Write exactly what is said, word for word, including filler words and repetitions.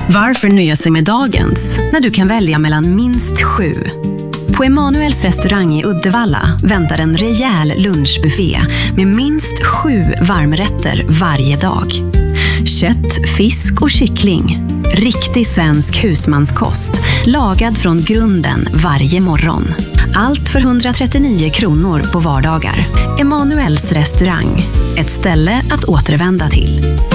Varför nöja sig med dagens när du kan välja mellan minst sju? På Emanuels restaurang i Uddevalla väntar en rejäl lunchbuffé med minst sju varmrätter varje dag. Kött, fisk och kyckling. Riktig svensk husmanskost, lagad från grunden varje morgon. Allt för hundratrettionio kronor på vardagar. Emanuels restaurang, ett ställe att återvända till.